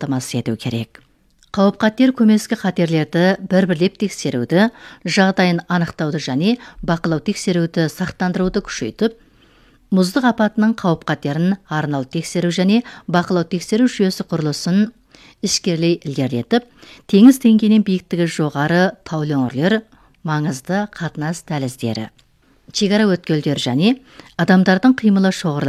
қамтамасыз ету керек. Қауіп-қатер көмескі қатерлерді бір-бірлеп тексеруді, жағдайын анықтауды және бақылау тексеруді сақтандыруды күшейтіп, мұздық апатының қауіп-қатерін арнаулы тексеру және бақылау тексеру жүйесі құрылысын ішкерлей ілгерілетіп, теңіз деңгейінен биіктігі жоғары таулы өңірлер, маңызды қатынас дәліздері, шекара өткелдері және адамдардың қимылы шоғырлары